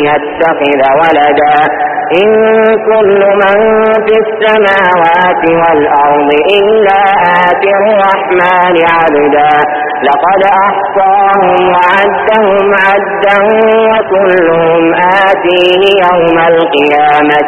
يتخذ ولدا إن كل من في السماوات والأرض إلا آتي الرحمن عبدا لقد أحصاهم وعدهم عدا وكلهم آتيه يوم القيامة